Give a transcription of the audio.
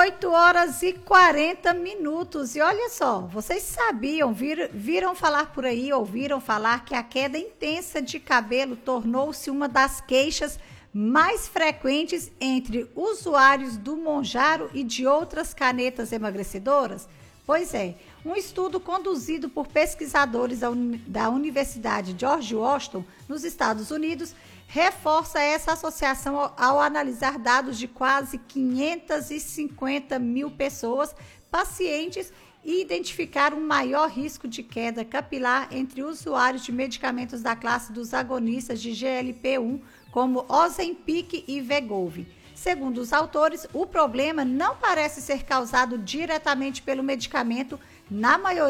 8 horas e 40 minutos. E olha só, vocês sabiam, viram falar por aí, ouviram falar que a queda intensa de cabelo tornou-se uma das queixas mais frequentes entre usuários do Monjaro e de outras canetas emagrecedoras? Pois é, um estudo conduzido por pesquisadores da Universidade George Washington, nos Estados Unidos, reforça essa associação ao analisar dados de quase 550 mil pessoas, pacientes, e identificar um maior risco de queda capilar entre usuários de medicamentos da classe dos agonistas de GLP-1, como Ozempic e Wegovy. Segundo os autores, o problema não parece ser causado diretamente pelo medicamento, na maioria